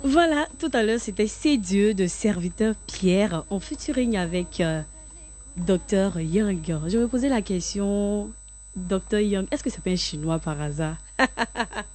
Voilà, tout à l'heure, c'était C'est Dieu de Serviteur Pierre en featuring avec Dr Young. Je me posais la question, Dr Young, est-ce que c'est pas un chinois par hasard?